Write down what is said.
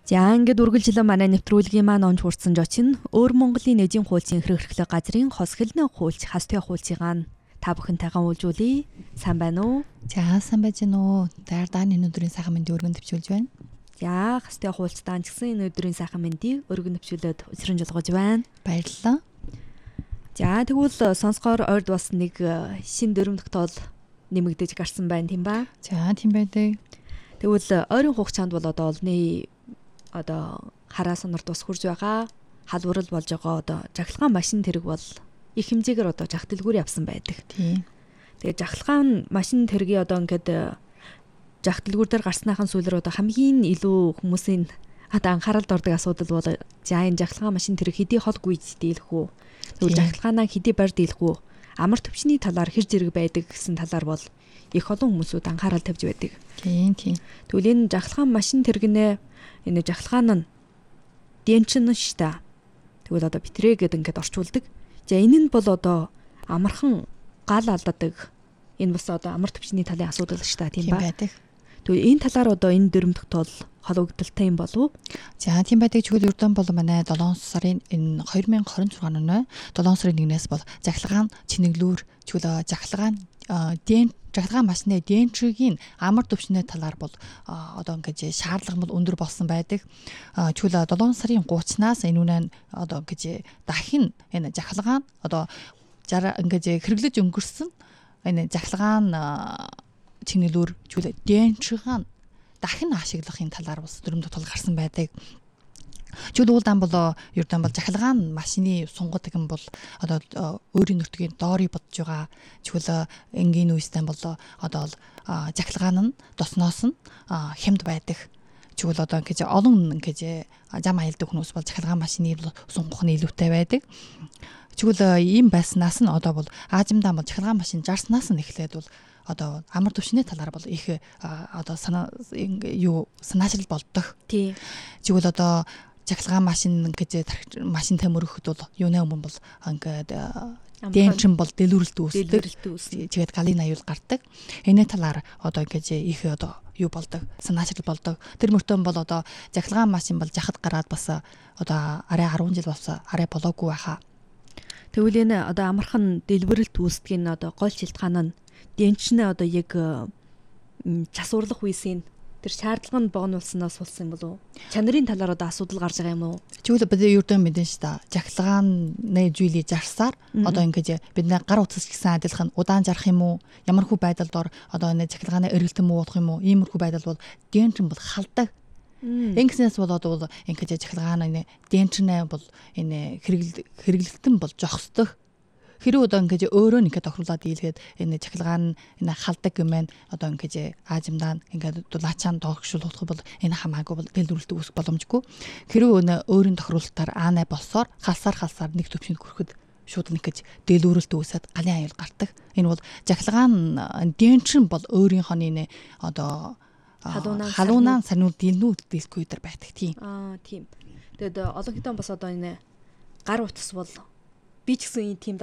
За ингээд үргэлжлэн манай нэвтрүүлгийн маань онж хүрсэн жочин өөр Монголын эдийн хуулийн хэрэглэх газрын хос хэлний хуульч хастын хуульчийг та бүхэнтэйгээ уулзуулъя. Сайн байна уу? За сайн байж гэнэ үү? Дааны өнөөдрийн сайхан мэндийг өргөн төвчүүлж байна. За хастын хуульчдаа ч гэсэн энэ өдрийн сайхан мэндийг өргөн төвчүүлээд өсрөн жолгож байна. Баярлалаа. За тэгвэл сонсгоор ойрд бас нэг шин дөрөмдөх тоол нэмэгдэж гарсан байна тийм ба? За тийм байдаг. Тэгвэл ойрын хугацаанд бол одоо олны хараа сонорт бас хурж байгаа халдварал болж байгаа жахалгаан машин тэрэг бол их хэмжээгээр жахтэлгүүр явсан байдаг. Тийм. Тэгээд жахалгаан машин тэргийн ингээд жахтэлгүүр дээр гарсныхан сүүлээр хамгийн илүү хүмүүсийн анхааралд ордог асуудал бол за энэ жахалгаан машин тэрэг хэдий хол гүйж дийлэх үү? Тэгвэл жахалгаанаа хэдий барь дийлэх үү? Амар төвчний талаар хэр зэрэг байдаг гэсэн талаар бол их олон хүмүүсүүд анхаарал тавьж байдаг. Тийм. Тэгвэл энэ жахалгаан машин тэргэнэ энэ жахалгаан нь дэнчин штэ. Тэгвэл битрэ гэдэг ингээд орчуулдаг. За энэ нь бол амархан гал алдадаг. Энэ бас амар төвчний талын асуудал штэ тийм ба. байдаг. Тэгвэл энэ талаар энэ дөрөмдөх тул холбогдолтой юм болов уу? За тийм байдаг. Чигэл ердөн бол манай 7 сарын энэ 2026 оны 7 сарын 1-ээс бол жахалгаан чинэглүүр чигэл жахалгаан машины дэнчигийн амар төвчний талаар бол ингээд шаардлага бол өндөр болсон байдаг. Чигэл 7 сарын 30-наас энэ үнэ ингээд дахин энэ жахалгаан ингээд хэрэглэж өнгөрсөн энэ жахалгаан чинэглүүр чигэл дэнчигаан дахин ашиглахын талаар бас дөрөмдөх тул гарсан байдаг. Чигэл уулдан бол ердөө бол жахалгаан машины сунгад гэн бол өөрийн нутгийн доорыг бодж байгаа. Чигэл энгийн үестэй бол жахалгаан нь досноос нь хямд байдаг. Чигэл ингэж олон ингэж зам аялдаг хүмүүс бол жахалгаан машины сунгах нь илүүтэй байдаг. Чигэл ийм байснаас нь бол аажимдаа бол жахалгаан машин жарснаас нь эхлээд бол амар төвчний талаар бол их санаачил болдог. Тий. Чигэл жахалгаан машин гэж машинтай мөрөхөд бол юуны өмнө бол ингээд дэнчин бол дэлгүрэлт үүсдэг. Тэгээд галын аюул гардаг. Энэ талаар ингэж их юу болдог, санаачил болдог. Тэр мөртөө бол жахалгаан машин бол жахад гараад бас арай 10 жил болсон арай болоогүй байхаа. Тэгвэл энэ амархан дэлгүрэлт үүсдгийн гол шалтгаан нь дэнчнээ яг часуурлах үеийн тэр шаардлага нь богнуулснаас болсон юм болов уу? Чанарын талаар асуудал гарч байгаа юм уу? Чигэл бид ердөө мэдэн ш та. Жахалгааны жүйли жарсаар ингэж бидний гар утас гэсэн адилхан удаан жарах юм уу? Ямархүү байдалд энэ жахалгааны эргэлтэн муу уудах юм уу? Иймэрхүү байдал бол дэнчин бол халдаг. Ингэснээс бол ингэж жахалгааны дэнчнээ бол энэ хэрэглэлтэн бол жогсдог. Хэрэг ингэж өөрөө нэгэ тохируулаад дийлгээд энэ жахалгаан энэ халдаг юм байна. Ингэж аажимдаа ингээд дулаачаан догшуулах бол энэ хамаагүй бол дэлгүрэлт үүсэх боломжгүй. Хэрэг өөрийн тохируулалтаар аанай болсоор халсаар нэг төвчөнд хүрэхэд шууд нэг гэж дэлгүрэлт үүсээд галын аюул гардаг. Энэ бол жахалгаан дэнчин бол өөрийнх нь халуунaan сарниуд дийлэхгүй дээр байдаг тийм. Тийм. Тэгэд олон хэдэн бас энэ гар утас бол би ч гэсэн тийм